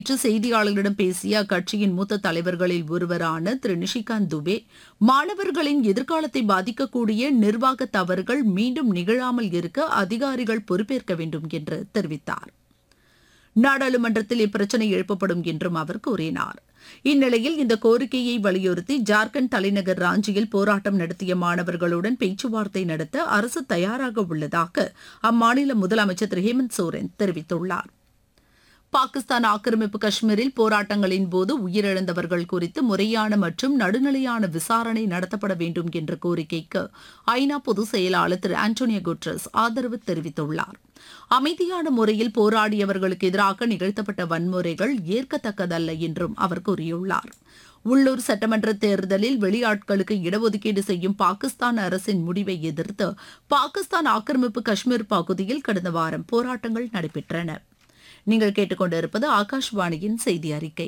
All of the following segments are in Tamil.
நேற்று செய்தியாளர்களிடம் பேசிய அக்கட்சியின் மூத்த தலைவர்களில் ஒருவரான திரு நிஷிகாந்த் துபே, மாணவர்களின் எதிர்காலத்தை பாதிக்கக்கூடிய நிர்வாக தவறுகள் மீண்டும் நிகழாமல் இருக்க அதிகாரிகள் பொறுப்பேற்க வேண்டும் என்று தெரிவித்தார். நாடாளுமன்றத்தில் இப்பிரச்சினை எழுப்பப்படும் என்றும் அவர் கூறினார். இந்நிலையில் இந்த கோரிக்கையை வலியுறுத்தி ஜார்க்கண்ட் தலைநகர் ராஞ்சியில் போராட்டம் நடத்திய மாணவர்களுடன் பேச்சுவார்த்தை நடத்த அரசு தயாராக உள்ளதாக அம்மாநில முதலமைச்சர் திரு ஹேமந்த் சோரன் தெரிவித்துள்ளார். பாகிஸ்தான் ஆக்கிரமிப்பு காஷ்மீரில் போராட்டங்களின் போது உயிரிழந்தவர்கள் குறித்து முறையான மற்றும் நடுநிலையான விசாரணை நடத்தப்பட வேண்டும் என்ற கோரிக்கைக்கு ஐநா பொதுச் செயலாளர் திரு ஆண்டோனியோ குட்ரஸ் ஆதரவு தெரிவித்துள்ளார். அமைதியான முறையில் போராடியவர்களுக்கு எதிராக நிகழ்த்தப்பட்ட வன்முறைகள் ஏற்கத்தக்கதல்ல என்றும் அவர் கூறியுள்ளார். உள்ளூர் சட்டமன்ற தேர்தலில் வெளியாட்களுக்கு இடஒதுக்கீடு செய்யும் பாகிஸ்தான் அரசின் முடிவை எதிர்த்து பாகிஸ்தான் ஆக்கிரமிப்பு காஷ்மீர் பகுதியில் கடந்த வாரம் போராட்டங்கள் நடைபெற்றன. நீங்கள் கேட்டுக்கொண்டிருப்பது ஆகாஷ்வாணியின் செய்தி அறிக்கை.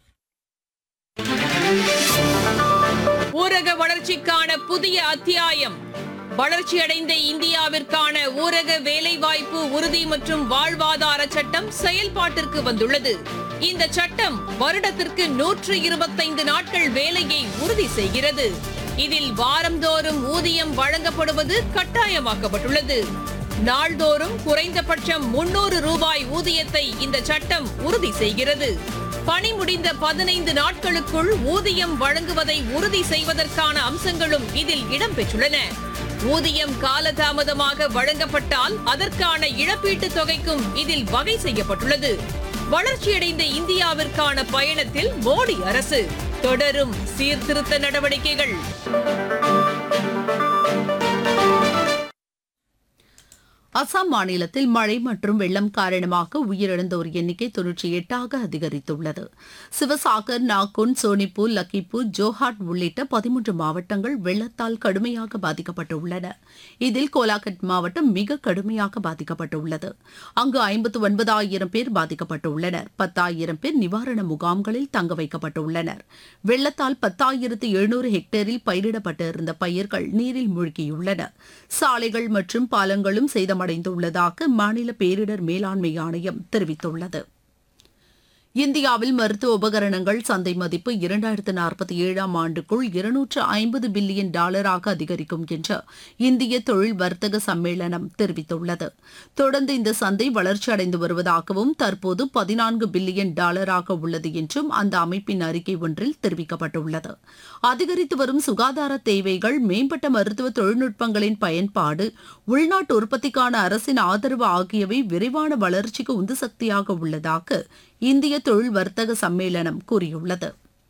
ஊரக வளர்ச்சிக்கான புதிய அத்தியாயம். வளர்ச்சியடைந்த இந்தியாவிற்கான ஊரக வேலைவாய்ப்பு உறுதி மற்றும் வாழ்வாதார சட்டம் செயல்பாட்டிற்கு வந்துள்ளது. இந்த சட்டம் வருடத்திற்கு 125 நாட்கள் வேலையை உறுதி செய்கிறது. இதில் வாரந்தோறும் ஊதியம் வழங்கப்படுவது கட்டாயமாக்கப்பட்டுள்ளது. நாள்தோறும் குறைந்தபட்சம் 300 ரூபாய் ஊதியத்தை இந்த சட்டம் உறுதி செய்கிறது. பணி முடிந்த 15 நாட்களுக்குள் ஊதியம் வழங்குவதை உறுதி செய்வதற்கான அம்சங்களும் இதில் இடம்பெற்றுள்ளன. ஊதியம் காலதாமதமாக வழங்கப்பட்டால் அதற்கான இழப்பீட்டுத் தொகைக்கும் இதில் வகை செய்யப்பட்டுள்ளது. வளர்ச்சியடைந்த இந்தியாவிற்கான பயணத்தில் மோடி அரசு தொடரும் சீர்திருத்த நடவடிக்கைகள். அசாம் மாநிலத்தில் மழை மற்றும் வெள்ளம் காரணமாக உயிரிழந்தோர் எண்ணிக்கை 98ஆக அதிகரித்துள்ளது. சிவசாகர், நாகூன், சோனிப்பூர், லக்கிப்பூர், ஜோஹாட் உள்ளிட்ட 13 மாவட்டங்கள் வெள்ளத்தால் கடுமையாக பாதிக்கப்பட்டுள்ளன. இதில் கோலாகட் மாவட்டம் மிக கடுமையாக பாதிக்கப்பட்டுள்ளது. அங்கு 59,000 பேர் பாதிக்கப்பட்டுள்ளனர். 10,000 பேர் நிவாரண முகாம்களில் தங்க வைக்கப்பட்டுள்ளனர். வெள்ளத்தால் 10,700 ஹெக்டேரில் பயிரிடப்பட்டிருந்த பயிர்கள் நீரில் மூழ்கியுள்ளன. சாலைகள் மற்றும் பாலங்களும் சேதமடைந்துள்ளதாக மாநில பேரிடர் மேலாண்மை ஆணையம் தெரிவித்துள்ளது. இந்தியாவில் மருத்துவ உபகரணங்கள் சந்தை மதிப்பு 2047 ஆண்டுக்குள் $250 பில்லியன் அதிகரிக்கும் என்று இந்திய தொழில் வர்த்தக சம்மேளனம் தெரிவித்துள்ளது. தொடர்ந்து இந்த சந்தை வளர்ச்சியடைந்து வருவதாகவும் தற்போது $14 பில்லியன் உள்ளது என்றும் அந்த அமைப்பின் அறிக்கை ஒன்றில் தெரிவிக்கப்பட்டுள்ளது. அதிகரித்து வரும் சுகாதார தேவைகள், மேம்பட்ட மருத்துவ தொழில்நுட்பங்களின் பயன்பாடு, உள்நாட்டு உற்பத்திக்கான அரசின் ஆதரவு ஆகியவை விரைவான வளர்ச்சிக்கு உந்து சக்தியாக உள்ளதாக இந்திய தொழில் வர்த்தக சம்மேளனம் கூறியுள்ளது.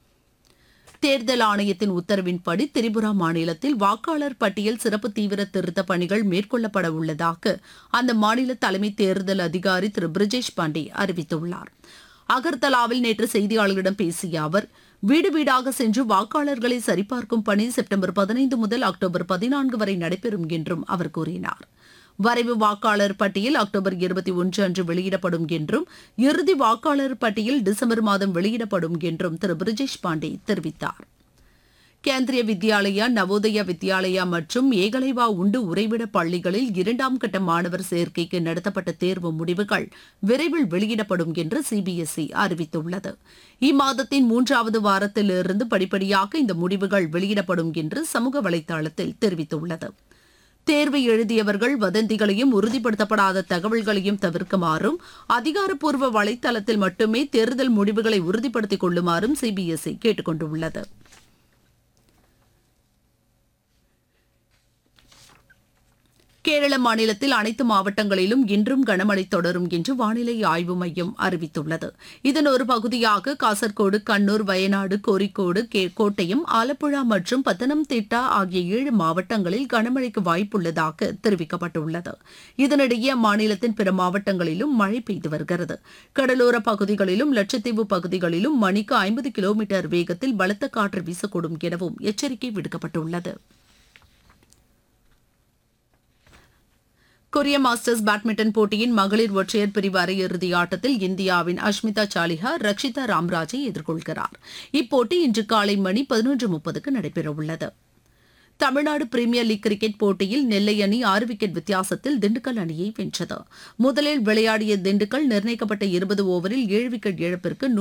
தேர்தல் ஆணையத்தின் உத்தரவின்படி திரிபுரா மாநிலத்தில் வாக்காளர் பட்டியல் சிறப்பு தீவிர திருத்த பணிகள் மேற்கொள்ளப்பட உள்ளதாக அந்த மாநில தலைமை தேர்தல் அதிகாரி திரு பிரிஜேஷ் பாண்டே அறிவித்துள்ளார். அகர்தலாவில் நேற்று செய்தியாளர்களிடம் பேசிய அவர், வீடு வீடாக சென்று வாக்காளர்களை சரிபார்க்கும் பணி செப்டம்பர் 15 முதல் அக்டோபர் 14 வரை நடைபெறும் என்றும் அவர் கூறினார். வரைவு வாக்காளர் பட்டியல் அக்டோபர் 21 அன்று வெளியிடப்படும் என்றும் இறுதி வாக்காளர் பட்டியல் டிசம்பர் மாதம் வெளியிடப்படும் என்றும் திரு பிரிஜேஷ் பாண்டே தெரிவித்தார். கேந்திரிய வித்யாலயா, நவோதயா வித்யாலயா மற்றும் ஏகலைவா உண்டு உறைவிட பள்ளிகளில் 2ஆம் கட்ட மாணவர் சேர்க்கைக்கு நடத்தப்பட்ட தேர்வு முடிவுகள் விரைவில் வெளியிடப்படும் என்று சிபிஎஸ்இ அறிவித்துள்ளது. இம்மாதத்தின் 3வது வாரத்திலிருந்து படிப்படியாக இந்த முடிவுகள் வெளியிடப்படும் என்று சமூக வலைதளத்தில் தெரிவித்துள்ளது. தேர்வு எழுதியவர்கள் வதந்திகளையும் உறுதிப்படுத்தப்படாத தகவல்களையும் தவிர்க்குமாறும் அதிகாரப்பூர்வ வலைதளத்தில் மட்டுமே தேர்தல் முடிவுகளை உறுதிப்படுத்திக் கொள்ளுமாறும் சிபிஎஸ்இ கேட்டுக் கொண்டுள்ளது. கேரள மாநிலத்தில் அனைத்து மாவட்டங்களிலும் இன்றும் கனமழை தொடரும் என்று வானிலை ஆய்வு மையம் அறிவித்துள்ளது. இதன் ஒரு பகுதியாக காசர்கோடு, கண்ணூர், வயநாடு, கோரிக்கோடு, கோட்டயம், ஆலப்புழா மற்றும் பத்தனம்திட்டா ஆகிய 7 மாவட்டங்களில் கனமழைக்கு வாய்ப்புள்ளதாக தெரிவிக்கப்பட்டுள்ளது. இதனிடையே அம்மாநிலத்தின் பிற மாவட்டங்களிலும் மழை பெய்து வருகிறது. கடலோர பகுதிகளிலும் லட்சத்தீவு பகுதிகளிலும் மணிக்கு 50 கிலோமீட்டர் வேகத்தில் பலத்த காற்று வீசக்கூடும் எனவும் எச்சரிக்கை விடுக்கப்பட்டுள்ளது. கொரிய மாஸ்டர்ஸ் பேட்மிண்டன் போட்டியின் மகளிர் ஒற்றையர் பிரிவு அரையிறுதி ஆட்டத்தில் இந்தியாவின் அஷ்மிதா சாலிஹா ரக்ஷிதா ராம்ராஜை எதிர்கொள்கிறார். இப்போட்டி இன்று காலை மணி 11:30க்கு நடைபெறவுள்ளது. தமிழ்நாடு பிரீமியர் லீக் கிரிக்கெட் போட்டியில் நெல்லை அணி 6 விக்கெட் வித்தியாசத்தில் திண்டுக்கல் அணியை வென்றது. முதலில் விளையாடிய திண்டுக்கல் நிர்ணயிக்கப்பட்ட 20 ஓவரில் 7 விக்கெட் இழப்பிற்கு